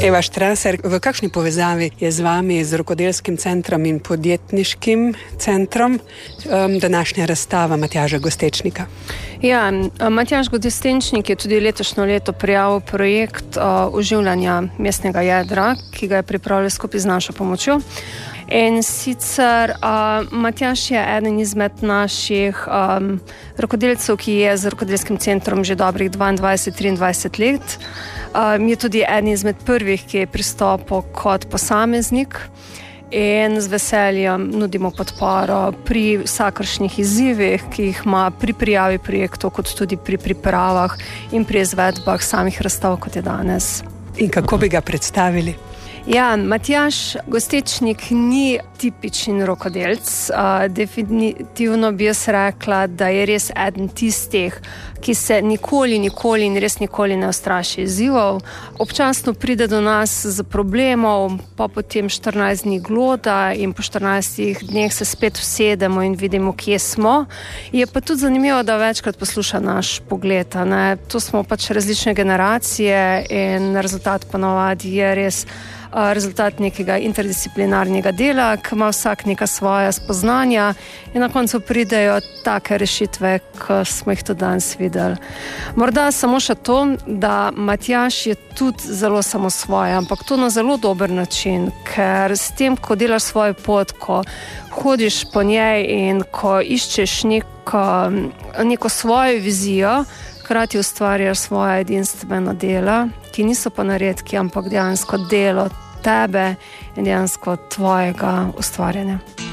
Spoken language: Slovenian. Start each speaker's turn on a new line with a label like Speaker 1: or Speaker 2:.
Speaker 1: Eva Štraser, v kakšni povezavi je z vami, z rokodelskim centrom in podjetniškim centrom današnja razstava Matjaža Gostečnika?
Speaker 2: Ja, Matjaž Gostečnik je tudi letošnjo leto prijavil projekt oživljanja mestnega jedra, ki ga je pripravljal skupaj z našo pomočjo. In sicer Matjaž je eden izmed naših rokodelcev, ki je z rokodelskim centrom že dobrih 22-23 let. Je tudi eden izmed prvih, ki je pristopil kot posameznik in z veseljem nudimo podporo pri vsakršnih izzivih, ki jih ima pri prijavi projektov, kot tudi pri pripravah in pri izvedbah samih razstav, kot je danes.
Speaker 1: In kako bi ga predstavili?
Speaker 2: Ja, Matjaž Gostečnik ni tipičen rokodelc. Definitivno bi jaz rekla, da je res eden tistih, ki se nikoli in res nikoli ne ustraši izzivov. Občasno pride do nas z problemov, pa potem 14 dni gloda in po 14 dneh se spet usedemo in vidimo, kje smo. Je pa tudi zanimivo, da večkrat posluša naš pogled. To smo pač različne generacije in rezultat ponovadi je res rezultat nekega interdisciplinarnega dela, ki ima vsak neka svoja spoznanja in na koncu pridejo take rešitve, ki smo jih tudi danes videli. Morda samo še to, da Matjaž je tudi zelo samosvoj, ampak to na zelo dober način, ker s tem, ko delaš svojo pot, ko hodiš po njej in ko iščeš neko svojo vizijo, hkrati ustvarjaš svoja edinstvena dela, ki niso pa naredki, ampak dejansko delo tebe in dejansko tvojega ustvarjanja.